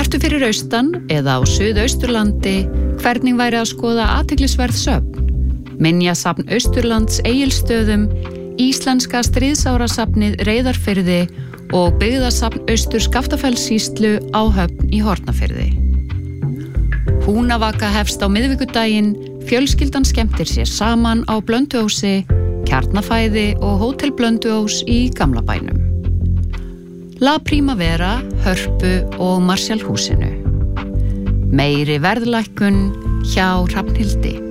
Kortu fyrir austan eða á Suðausturlandi, hvernig væri að skoða athyglisverð söfn? Minjasafn Austurlands Egilsstöðum, Íslenska stríðsárasafnið Reyðarfirði og byggðasafn Austur Skaftafellssýslu á Höfn í Hornafirði. Húnavaka hefst á miðvikudaginn, fjölskyldan skemmtir sér saman á Blönduósi, Kjarnafæði og Hótel Blönduós í Gamla bænum. La Primavera, Hörpu og Marshallhúsinu. Meiri verðlækkun hjá Hrafnhildi.